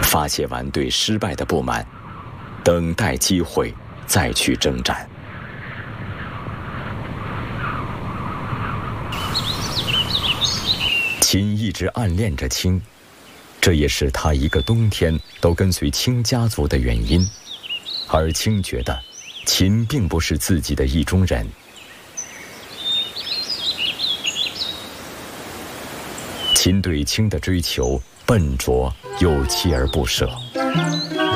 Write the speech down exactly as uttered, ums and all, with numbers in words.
发泄完对失败的不满，等待机会再去征战。秦一直暗恋着青，这也是他一个冬天都跟随青家族的原因。而青觉得秦并不是自己的意中人。秦对青的追求笨拙又锲而不舍，